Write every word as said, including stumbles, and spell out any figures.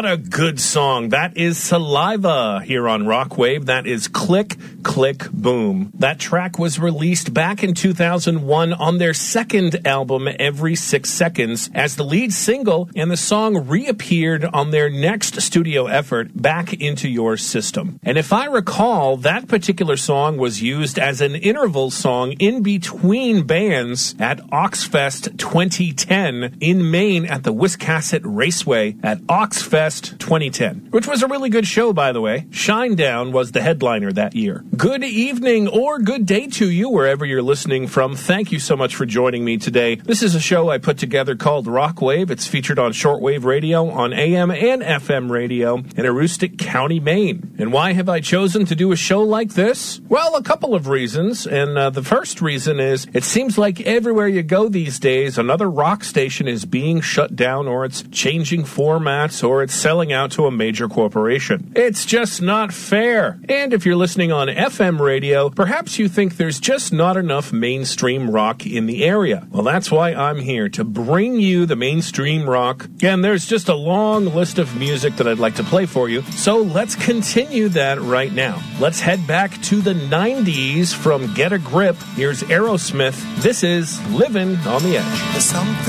What a good song. That is Saliva here on Rockwave. That is Click, Click, Boom. That track was released back in two thousand one on their second album, Every Six Seconds, as the lead single, and the song reappeared on their next studio effort, Back Into Your System. And if I recall, that particular song was used as an interval song in between bands at Oxfest twenty ten in Maine at the Wiscasset Raceway at Oxfest twenty ten, which was a really good show, by the way. Shinedown was the headliner that year. Good evening or good day to you, wherever you're listening from. Thank you so much for joining me today. This is a show I put together called Rockwave. It's featured on shortwave radio, on A M and F M radio in Aroostook County, Maine. And why have I chosen to do a show like this? Well, a couple of reasons. And uh, the first reason is it seems like everywhere you go these days, another rock station is being shut down, or it's changing formats, or it's selling out to a major corporation. It's just not fair. And if you're listening on F M radio, perhaps you think there's just not enough mainstream rock in the area. Well, that's why I'm here, to bring you the mainstream rock. And there's just a long list of music that I'd like to play for you. So let's continue that right now. Let's head back to the nineties from Get a Grip. Here's Aerosmith. This is Living on the Edge. There's something